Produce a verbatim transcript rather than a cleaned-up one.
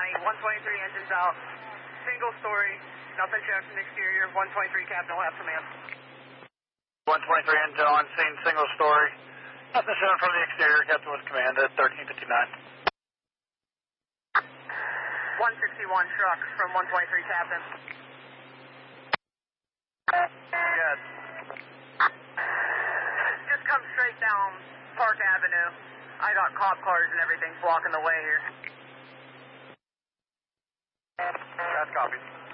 County, one twenty-three engines out, single story, nothing checked from the exterior, one twenty-three Captain will have command. one twenty-three engine on scene, single story, nothing shown from the exterior, Captain with command at thirteen fifty-nine. one sixty-one truck from one twenty-three Captain. Yes. Just come straight down Park Avenue. I got cop cars and everything blocking the way here. That's copied.